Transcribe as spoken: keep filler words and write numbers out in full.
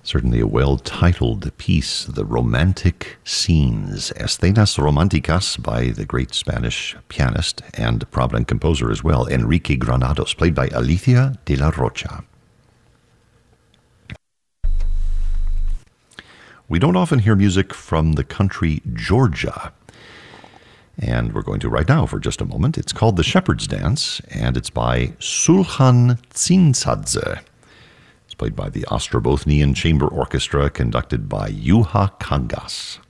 Certainly a well-titled piece, The Romantic Scenes, Escenas Románticas, by the great Spanish pianist and prominent composer as well, Enrique Granados, played by Alicia de la Rocha. We don't often hear music from the country Georgia, and we're going to right now for just a moment. It's called The Shepherd's Dance, and it's by Sulhan Tsinsadze. It's played by the Ostrobothnian Chamber Orchestra, conducted by Juha Kangas.